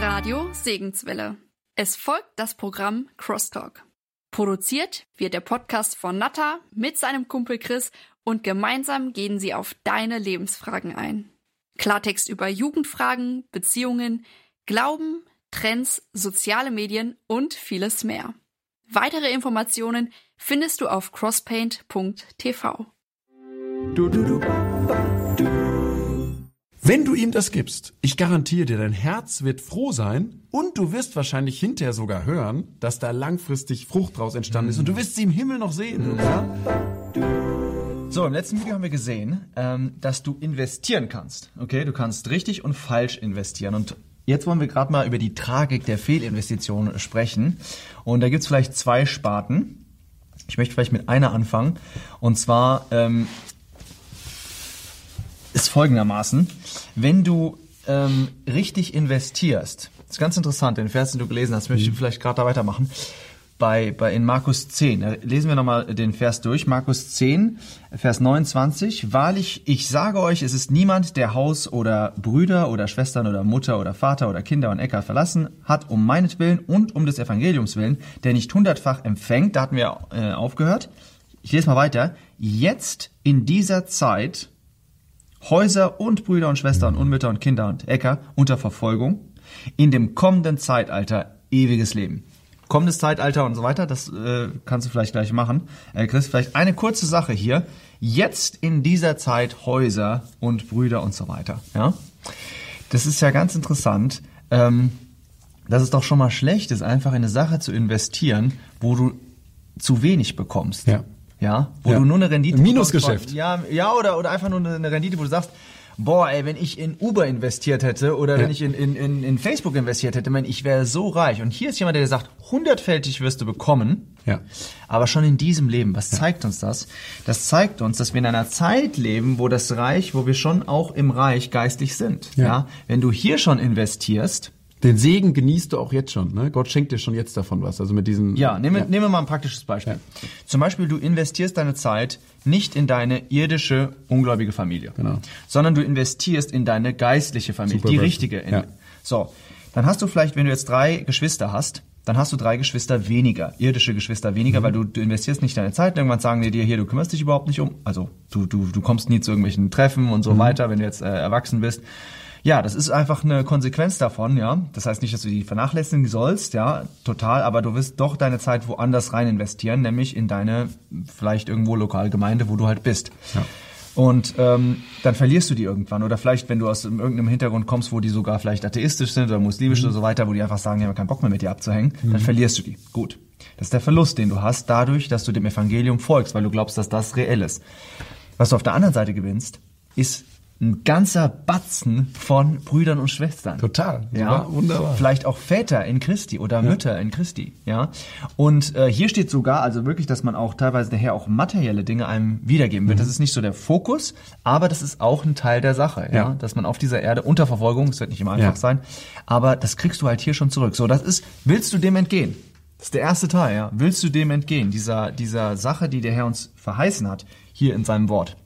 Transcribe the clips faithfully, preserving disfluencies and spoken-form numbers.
Radio Segenswelle. Es folgt das Programm Crosstalk. Produziert wird der Podcast von Natta mit seinem Kumpel Chris und gemeinsam gehen sie auf deine Lebensfragen ein. Klartext über Jugendfragen, Beziehungen, Glauben, Trends, soziale Medien und vieles mehr. Weitere Informationen findest du auf crosspaint punkt t v. Du, du, du, du. Wenn du ihm das gibst, ich garantiere dir, dein Herz wird froh sein und du wirst wahrscheinlich hinterher sogar hören, dass da langfristig Frucht draus entstanden ist und du wirst sie im Himmel noch sehen. Ja? So, im letzten Video haben wir gesehen, ähm, dass du investieren kannst. Okay, du kannst richtig und falsch investieren. Und jetzt wollen wir gerade mal über die Tragik der Fehlinvestitionen sprechen. Und da gibt's vielleicht zwei Sparten. Ich möchte vielleicht mit einer anfangen. Und zwar ähm, ist folgendermaßen, wenn du ähm, richtig investierst, das ist ganz interessant, den Vers, den du gelesen hast, möchte ich vielleicht gerade da weitermachen, bei, bei in Markus zehn, da lesen wir nochmal den Vers durch, Markus zehn, Vers neunundzwanzig, wahrlich, ich sage euch, es ist niemand, der Haus oder Brüder oder Schwestern oder Mutter oder Vater oder Kinder und Äcker verlassen hat, um meinetwillen und um des Evangeliums willen, der nicht hundertfach empfängt, da hatten wir äh, aufgehört, ich lese mal weiter, jetzt in dieser Zeit Häuser und Brüder und Schwestern und Mütter und Kinder und Äcker unter Verfolgung, in dem kommenden Zeitalter ewiges Leben. Kommendes Zeitalter und so weiter, das äh, kannst du vielleicht gleich machen. Äh, Chris, vielleicht eine kurze Sache hier. Jetzt in dieser Zeit Häuser und Brüder und so weiter. Ja, das ist ja ganz interessant, ähm, dass es doch schon mal schlecht ist, einfach in eine Sache zu investieren, wo du zu wenig bekommst. Ja. Ja, wo ja. du nur eine Rendite... Minusgeschäft. Ja, ja oder, oder einfach nur eine Rendite, wo du sagst, boah, ey, wenn ich in Uber investiert hätte oder ja. wenn ich in, in, in, in Facebook investiert hätte, man, ich wäre so reich. Und hier ist jemand, der sagt, hundertfältig wirst du bekommen, ja. aber schon in diesem Leben. Was ja. zeigt uns das? Das zeigt uns, dass wir in einer Zeit leben, wo das Reich, wo wir schon auch im Reich geistlich sind. Ja. Ja? Wenn du hier schon investierst, den Segen genießt du auch jetzt schon, ne? Gott schenkt dir schon jetzt davon was, also mit diesen... Ja, nehmen, ja. nehmen wir mal ein praktisches Beispiel. Ja. Zum Beispiel, du investierst deine Zeit nicht in deine irdische, ungläubige Familie, genau. sondern du investierst in deine geistliche Familie, Super die Beispiel. richtige. Ja. So, dann hast du vielleicht, wenn du jetzt drei Geschwister hast, dann hast du drei Geschwister weniger, irdische Geschwister weniger, mhm. weil du, du investierst nicht deine Zeit. Irgendwann sagen die dir, hier, du kümmerst dich überhaupt nicht um, also du, du, du kommst nie zu irgendwelchen Treffen und so mhm. weiter, wenn du jetzt äh, erwachsen bist. Ja, das ist einfach eine Konsequenz davon, ja. Das heißt nicht, dass du die vernachlässigen sollst, ja, total, aber du wirst doch deine Zeit woanders rein investieren, nämlich in deine vielleicht irgendwo lokale Gemeinde, wo du halt bist. Ja. Und ähm, dann verlierst du die irgendwann. Oder vielleicht, wenn du aus irgendeinem Hintergrund kommst, wo die sogar vielleicht atheistisch sind oder muslimisch mhm. oder so weiter, wo die einfach sagen, ich habe keinen Bock mehr mit dir abzuhängen, mhm. dann verlierst du die. Gut. Das ist der Verlust, den du hast, dadurch, dass du dem Evangelium folgst, weil du glaubst, dass das reell ist. Was du auf der anderen Seite gewinnst, ist ein ganzer Batzen von Brüdern und Schwestern. Total. Ja, wunderbar. Vielleicht auch Väter in Christi oder ja. Mütter in Christi. Ja. Und äh, hier steht sogar, also wirklich, dass man auch teilweise daher auch materielle Dinge einem wiedergeben wird. Mhm. Das ist nicht so der Fokus, aber das ist auch ein Teil der Sache. Ja. ja. Dass man auf dieser Erde unter Verfolgung, das wird nicht immer einfach ja. sein, aber das kriegst du halt hier schon zurück. So, das ist, willst du dem entgehen? Das ist der erste Teil. Ja. Willst du dem entgehen? Dieser dieser Sache, die der Herr uns verheißen hat, hier in seinem Wort.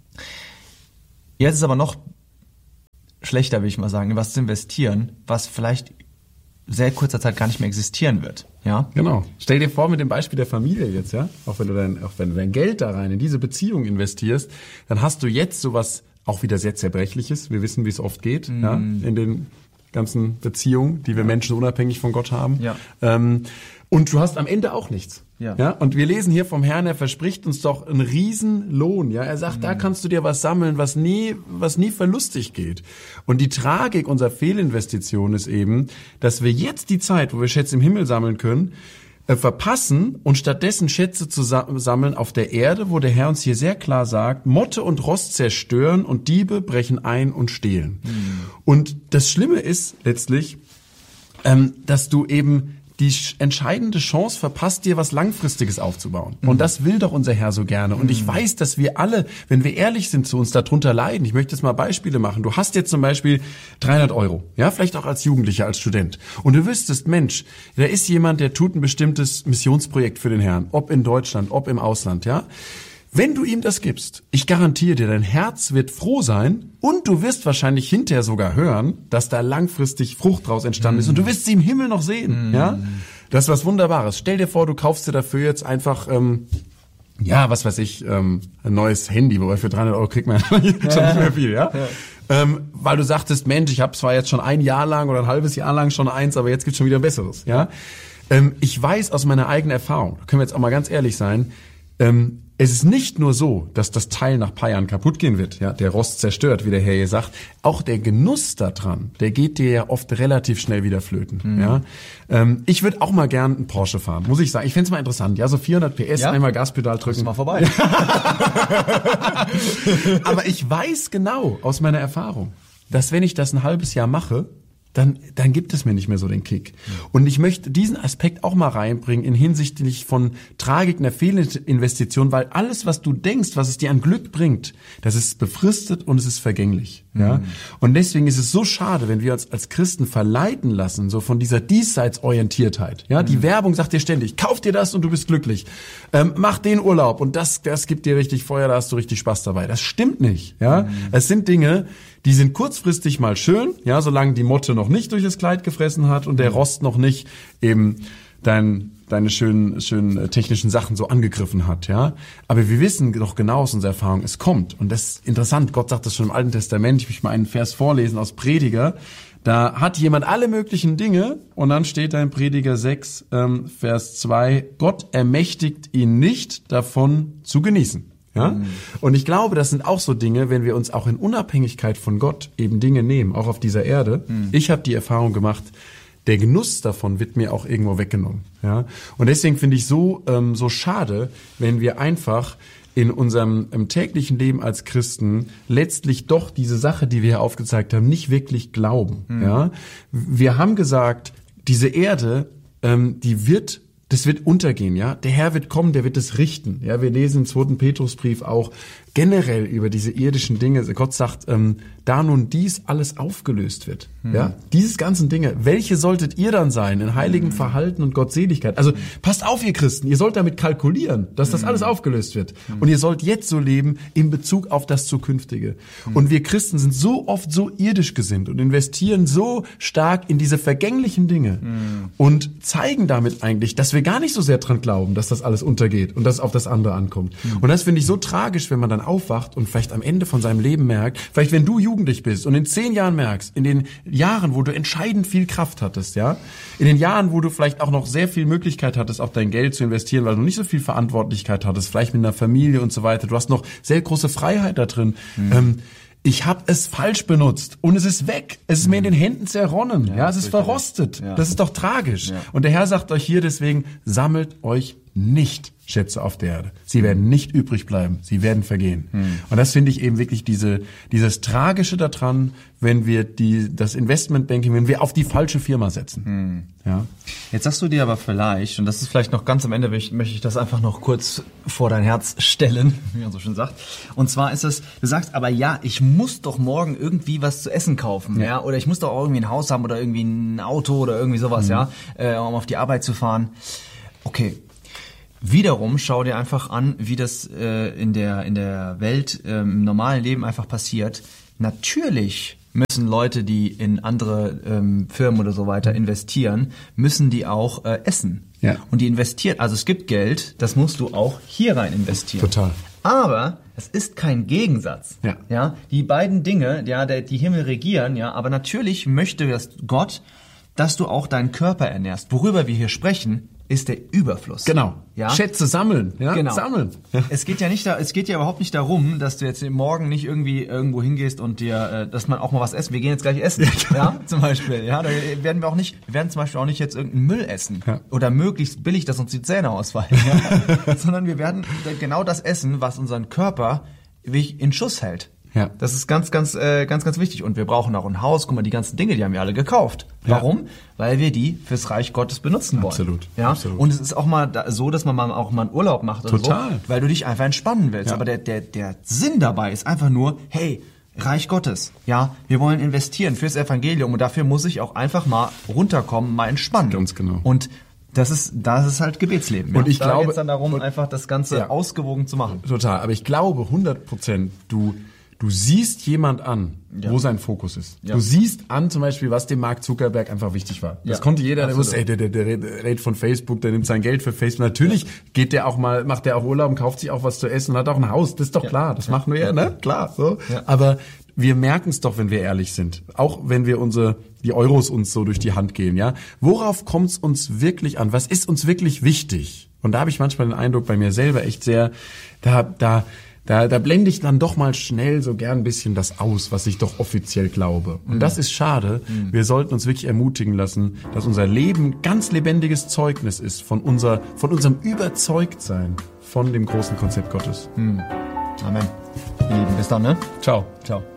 Jetzt ist aber noch schlechter, will ich mal sagen, in was zu investieren, was vielleicht sehr kurzer Zeit gar nicht mehr existieren wird. Ja? Genau. Stell dir vor, mit dem Beispiel der Familie jetzt, ja, auch wenn du dein, auch wenn du dein Geld da rein in diese Beziehung investierst, dann hast du jetzt sowas auch wieder sehr Zerbrechliches. Wir wissen, wie es oft geht, mm. ja, in den ganzen Beziehungen, die wir ja. Menschen unabhängig von Gott haben. Ja. Ähm, und du hast am Ende auch nichts. Ja. Ja, und wir lesen hier vom Herrn, er verspricht uns doch einen Riesenlohn. Ja, er sagt, mhm. da kannst du dir was sammeln, was nie, was nie verlustig geht. Und die Tragik unserer Fehlinvestition ist eben, dass wir jetzt die Zeit, wo wir Schätze im Himmel sammeln können, äh, verpassen und stattdessen Schätze zu sa- sammeln auf der Erde, wo der Herr uns hier sehr klar sagt, Motte und Rost zerstören und Diebe brechen ein und stehlen. Mhm. Und das Schlimme ist letztlich, ähm, dass du eben die entscheidende Chance verpasst, dir was Langfristiges aufzubauen. Mhm. Und das will doch unser Herr so gerne. Und mhm. ich weiß, dass wir alle, wenn wir ehrlich sind zu uns, darunter leiden. Ich möchte jetzt mal Beispiele machen. Du hast jetzt zum Beispiel dreihundert Euro, ja, vielleicht auch als Jugendlicher, als Student. Und du wüsstest, Mensch, da ist jemand, der tut ein bestimmtes Missionsprojekt für den Herrn. Ob in Deutschland, ob im Ausland, ja. Wenn du ihm das gibst, ich garantiere dir, dein Herz wird froh sein und du wirst wahrscheinlich hinterher sogar hören, dass da langfristig Frucht draus entstanden mm. ist und du wirst sie im Himmel noch sehen. Mm. Ja, das ist was Wunderbares. Stell dir vor, du kaufst dir dafür jetzt einfach, ähm, ja, was weiß ich, ähm, ein neues Handy, wobei für dreihundert Euro kriegt man schon nicht mehr viel, ja. ja. Ähm, weil du sagtest, Mensch, ich habe zwar jetzt schon ein Jahr lang oder ein halbes Jahr lang schon eins, aber jetzt gibt's schon wieder ein besseres, ja. Ähm, ich weiß aus meiner eigenen Erfahrung, da können wir jetzt auch mal ganz ehrlich sein, ähm, es ist nicht nur so, dass das Teil nach ein paar Jahren kaputt gehen wird, ja, der Rost zerstört, wie der Herr hier sagt. Auch der Genuss daran, der geht dir ja oft relativ schnell wieder flöten, mhm. ja. Ähm, ich würde auch mal gern einen Porsche fahren, muss ich sagen. Ich find's mal interessant, ja, so vierhundert P S, ja? Einmal Gaspedal drücken. Mal vorbei. Aber ich weiß genau aus meiner Erfahrung, dass wenn ich das ein halbes Jahr mache, dann, dann gibt es mir nicht mehr so den Kick. Und ich möchte diesen Aspekt auch mal reinbringen in hinsichtlich von Tragik einer Fehlinvestition, weil alles, was du denkst, was es dir an Glück bringt, das ist befristet und es ist vergänglich. Mhm. Ja? Und deswegen ist es so schade, wenn wir uns als Christen verleiten lassen, so von dieser Diesseitsorientiertheit. Ja? Mhm. Die Werbung sagt dir ständig, kauf dir das und du bist glücklich. Ähm, mach den Urlaub und das, das gibt dir richtig Feuer, da hast du richtig Spaß dabei. Das stimmt nicht. Ja? Mhm. Es sind Dinge, die sind kurzfristig mal schön, ja, solange die Motte noch nicht durch das Kleid gefressen hat und der Rost noch nicht eben dein, deine schönen, schönen technischen Sachen so angegriffen hat, ja. Aber wir wissen doch genau aus unserer Erfahrung, es kommt. Und das ist interessant, Gott sagt das schon im Alten Testament, ich möchte mal einen Vers vorlesen aus Prediger. Da hat jemand alle möglichen Dinge und dann steht da in Prediger sechs, ähm, Vers zwei, Gott ermächtigt ihn nicht, davon zu genießen. Ja? Mhm. Und ich glaube, das sind auch so Dinge, wenn wir uns auch in Unabhängigkeit von Gott eben Dinge nehmen, auch auf dieser Erde. Mhm. Ich habe die Erfahrung gemacht, der Genuss davon wird mir auch irgendwo weggenommen. Ja? Und deswegen finde ich so ähm, so schade, wenn wir einfach in unserem im täglichen Leben als Christen letztlich doch diese Sache, die wir hier aufgezeigt haben, nicht wirklich glauben. Mhm. Ja? Wir haben gesagt, diese Erde, ähm, die wird Das wird untergehen, ja. Der Herr wird kommen, der wird es richten. Ja, wir lesen im zweiten Petrusbrief auch generell über diese irdischen Dinge. Gott sagt, ähm, da nun dies alles aufgelöst wird, mhm. ja, dieses ganzen Dinge, welche solltet ihr dann sein in heiligem mhm. Verhalten und Gottseligkeit? Also passt auf, ihr Christen, ihr sollt damit kalkulieren, dass das mhm. alles aufgelöst wird. Mhm. Und ihr sollt jetzt so leben in Bezug auf das Zukünftige. Mhm. Und wir Christen sind so oft so irdisch gesinnt und investieren so stark in diese vergänglichen Dinge mhm. und zeigen damit eigentlich, dass wir gar nicht so sehr dran glauben, dass das alles untergeht und dass es auf das andere ankommt. Mhm. Und das finde ich so tragisch, wenn man dann aufwacht und vielleicht am Ende von seinem Leben merkt, vielleicht wenn du jugendlich bist und in zehn Jahren merkst, in den Jahren, wo du entscheidend viel Kraft hattest, ja, in den Jahren, wo du vielleicht auch noch sehr viel Möglichkeit hattest, auch dein Geld zu investieren, weil du nicht so viel Verantwortlichkeit hattest, vielleicht mit einer Familie und so weiter, du hast noch sehr große Freiheit da drin, mhm. ähm, ich habe es falsch benutzt und es ist weg. Es ist mir in den Händen zerronnen. Ja, ja es ist verrostet. Ja. Das ist doch tragisch. Ja. Und der Herr sagt euch hier deswegen, sammelt euch nicht Schätze auf der Erde. Sie werden nicht übrig bleiben. Sie werden vergehen. Hm. Und das finde ich eben wirklich diese, dieses Tragische daran, wenn wir die, das Investmentbanking, wenn wir auf die falsche Firma setzen. Hm. Ja. Jetzt sagst du dir aber vielleicht, und das ist vielleicht noch ganz am Ende, möchte ich das einfach noch kurz vor dein Herz stellen, wie man so schön sagt. Und zwar ist es, du sagst, aber ja, ich muss doch morgen irgendwie was zu essen kaufen, ja, ja? Oder ich muss doch auch irgendwie ein Haus haben oder irgendwie ein Auto oder irgendwie sowas, hm. ja, äh, um auf die Arbeit zu fahren. Okay. Wiederum schau dir einfach an, wie das äh, in der in der Welt äh, im normalen Leben einfach passiert. Natürlich müssen Leute, die in andere ähm, Firmen oder so weiter investieren, müssen die auch äh, essen. Ja. Und die investieren, also es gibt Geld, das musst du auch hier rein investieren. Total. Aber es ist kein Gegensatz. Ja. Ja, die beiden Dinge, ja, der, die Himmel regieren, ja, aber natürlich möchte das Gott, dass du auch deinen Körper ernährst. Worüber wir hier sprechen, ist der Überfluss. Genau. Ja? Schätze sammeln. Ja? Genau. Sammeln. Es geht ja nicht da, es geht ja überhaupt nicht darum, dass du jetzt morgen nicht irgendwie irgendwo hingehst und dir, äh, dass man auch mal was essen. Wir gehen jetzt gleich essen. Ja, ja, zum Beispiel. Ja, da werden wir auch nicht, wir werden zum Beispiel auch nicht jetzt irgendeinen Müll essen. Ja. Oder möglichst billig, dass uns die Zähne ausfallen. Ja? Sondern wir werden genau das essen, was unseren Körper in Schuss hält. Ja. Das ist ganz, ganz, äh, ganz, ganz wichtig. Und wir brauchen auch ein Haus. Guck mal, die ganzen Dinge, die haben wir alle gekauft. Warum? Ja. Weil wir die fürs Reich Gottes benutzen wollen. Absolut. Ja. Absolut. Und es ist auch mal da, so, dass man mal auch mal einen Urlaub macht oder Total. so, weil du dich einfach entspannen willst. Ja. Aber der, der, der Sinn dabei ist einfach nur, hey, Reich Gottes. Ja, wir wollen investieren fürs Evangelium und dafür muss ich auch einfach mal runterkommen, mal entspannen. Ganz genau. Und Das ist, das ist halt Gebetsleben. Ja? Und ich da glaube, geht's dann darum, und, einfach das Ganze ja. ausgewogen zu machen. Total. Aber ich glaube hundert Prozent, du, du siehst jemand an, ja. wo sein Fokus ist. Ja. Du siehst an zum Beispiel, was dem Mark Zuckerberg einfach wichtig war. Das ja. konnte jeder, der wusste, ey, der, der, der redet von Facebook, der nimmt sein Geld für Facebook. Natürlich ja. geht der auch mal, macht der auch Urlaub und kauft sich auch was zu essen und hat auch ein Haus. Das ist doch ja. klar. Das ja. machen wir ja, ne? Klar, so. Ja. Aber wir merken es doch, wenn wir ehrlich sind. Auch wenn wir unsere, die Euros uns so durch die Hand gehen, ja. Worauf kommt es uns wirklich an? Was ist uns wirklich wichtig? Und da habe ich manchmal den Eindruck bei mir selber echt sehr, da, da, da, da blende ich dann doch mal schnell so gern ein bisschen das aus, was ich doch offiziell glaube. Und mhm. das ist schade. Mhm. Wir sollten uns wirklich ermutigen lassen, dass unser Leben ganz lebendiges Zeugnis ist von unser, von unserem Überzeugtsein von dem großen Konzept Gottes. Mhm. Amen. Ihr Lieben, bis dann, ne? Ciao. Ciao.